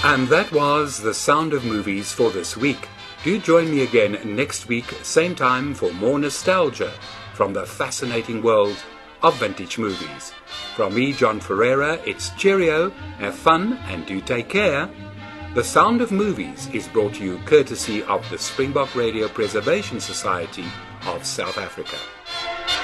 And that was The Sound of Movies for this week. Do join me again next week, same time, for more nostalgia from the fascinating world of vintage movies. From me, John Ferreira, it's cheerio, have fun, and do take care. The Sound of Movies is brought to you courtesy of the Springbok Radio Preservation Society of South Africa.